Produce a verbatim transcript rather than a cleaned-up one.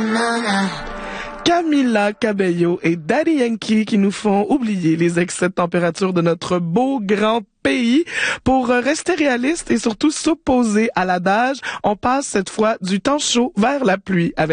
Camila Cabello et Daddy Yankee qui nous font oublier les excès de température de notre beau grand pays. Pour rester réaliste et surtout s'opposer à l'adage, on passe cette fois du temps chaud vers la pluie avec